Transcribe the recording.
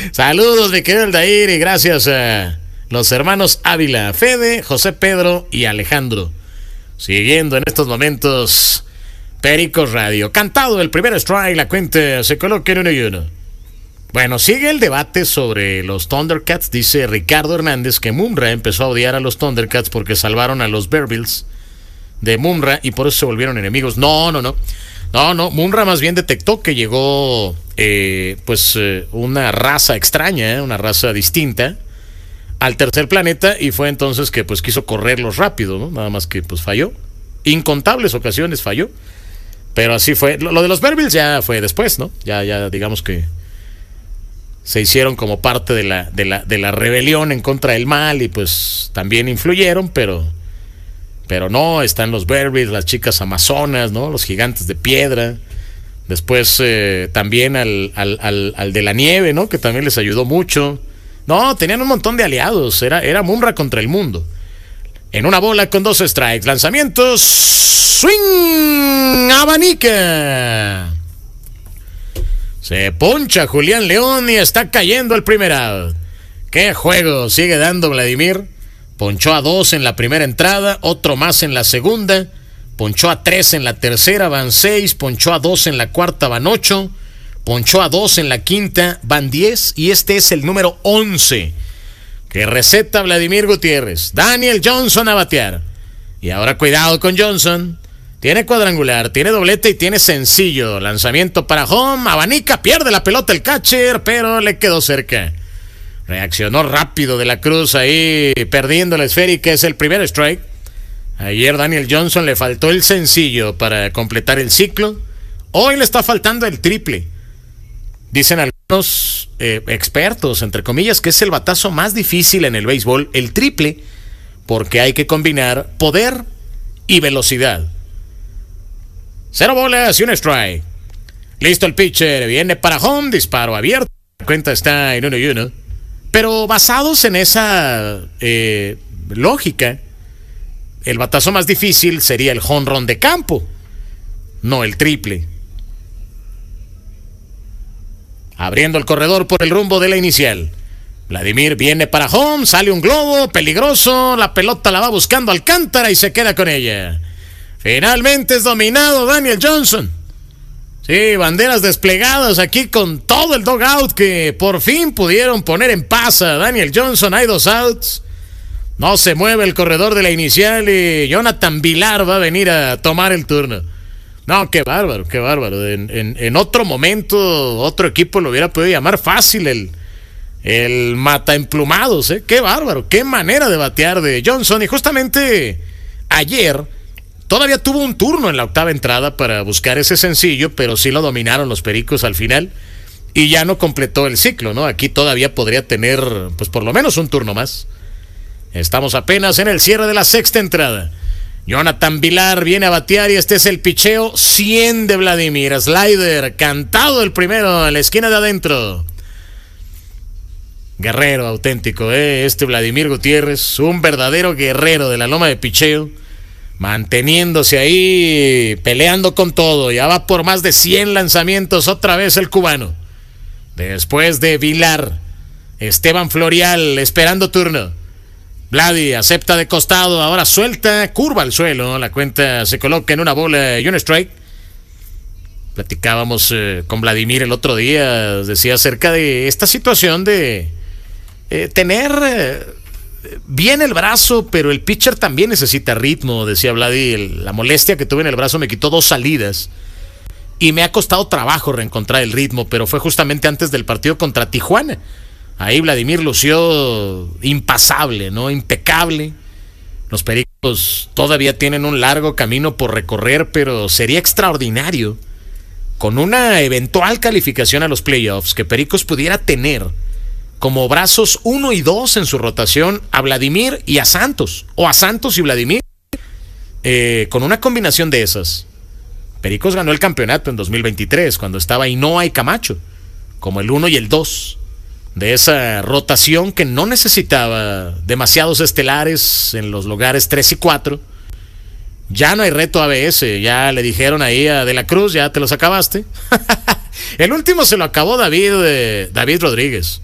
Saludos, mi querido Aldair, y gracias a los hermanos Ávila, Fede, José Pedro y Alejandro. Siguiendo en estos momentos Pericos Radio. Cantado el primer strike, la cuenta se coloca en 1-1. Bueno, sigue el debate sobre los Thundercats. Dice Ricardo Hernández que Munra empezó a odiar a los Thundercats porque salvaron a los Bearbills de Munra y por eso se volvieron enemigos. No. Munra más bien detectó que llegó una raza extraña, una raza distinta al tercer planeta, y fue entonces que pues quiso correrlos rápido, ¿no? Nada más que pues falló. Incontables ocasiones falló. Pero así fue. Lo de los Bearbills ya fue después, ¿no? Ya digamos que se hicieron como parte de la rebelión en contra del mal y pues también influyeron, pero no, están los Bearbills, las chicas amazonas, ¿no? Los gigantes de piedra. Después también al de la nieve, ¿no? Que también les ayudó mucho. No, tenían un montón de aliados. Era Munra contra el mundo. En una bola con 2 strikes. Lanzamientos. Swing. Abanica. Se poncha Julián León y está cayendo el primer out. ¡Qué juego sigue dando Vladimir! Ponchó a 2 en la primera entrada, otro más en la segunda, ponchó a 3 en la tercera, van 6, ponchó a 2 en la cuarta, van 8, ponchó a 2 en la quinta, van 10, y este es el número 11 que receta Vladimir Gutiérrez. Daniel Johnson a batear. Y ahora cuidado con Johnson. Tiene cuadrangular, tiene doblete y tiene sencillo. Lanzamiento para home, abanica, pierde la pelota el catcher, pero le quedó cerca. Reaccionó rápido de la Cruz ahí, perdiendo la esférica, es el primer strike. Ayer Daniel Johnson le faltó el sencillo para completar el ciclo. Hoy le está faltando el triple. Dicen algunos expertos, entre comillas, que es el batazo más difícil en el béisbol, el triple, porque hay que combinar poder y velocidad. 0 bolas y 1 strike. Listo el pitcher, viene para home, disparo abierto. La cuenta está en 1-1. Pero basados en esa lógica, el batazo más difícil sería el home run de campo, no el triple. Abriendo el corredor por el rumbo de la inicial. Vladimir viene para home, sale un globo peligroso, la pelota la va buscando Alcántara y se queda con ella. Finalmente es dominado Daniel Johnson. Sí, banderas desplegadas aquí con todo el dugout que por fin pudieron poner en paz a Daniel Johnson. Hay 2 outs. No se mueve el corredor de la inicial y Jonathan Villar va a venir a tomar el turno. No, qué bárbaro, qué bárbaro. En otro momento, otro equipo lo hubiera podido llamar fácil el mata emplumados, ¿eh? Qué bárbaro, qué manera de batear de Johnson. Y justamente ayer todavía tuvo un turno en la octava entrada para buscar ese sencillo, pero sí lo dominaron los Pericos al final y ya no completó el ciclo, ¿no? Aquí todavía podría tener, pues por lo menos un turno más. Estamos apenas en el cierre de la sexta entrada. Jonathan Villar viene a batear y este es el picheo 100 de Vladimir. Slider, cantado el primero en la esquina de adentro. Guerrero auténtico, este Vladimir Gutiérrez, un verdadero guerrero de la loma de picheo. Manteniéndose ahí, peleando con todo. Ya va por más de 100 lanzamientos otra vez el cubano. Después de Villar, Esteban Florial esperando turno. Vladi acepta de costado, ahora suelta, curva al suelo. La cuenta se coloca en 1 bola y 1 strike. Platicábamos con Vladimir el otro día, decía acerca de esta situación de tener bien el brazo, pero el pitcher también necesita ritmo, decía Vladi. La molestia que tuve en el brazo me quitó 2 salidas y me ha costado trabajo reencontrar el ritmo, pero fue justamente antes del partido contra Tijuana. Ahí Vladimir lució impasable, ¿no? Impecable. Los Pericos todavía tienen un largo camino por recorrer, pero sería extraordinario, con una eventual calificación a los playoffs, que Pericos pudiera tener como brazos 1 y 2 en su rotación a Vladimir y a Santos, o a Santos y Vladimir, con una combinación de esas. Pericos ganó el campeonato en 2023, cuando estaba Hinoa y Camacho, como el 1 y el 2 de esa rotación que no necesitaba demasiados estelares en los lugares 3 y 4. Ya no hay reto ABS, ya le dijeron ahí a De la Cruz, ya te los acabaste. El último se lo acabó David Rodríguez.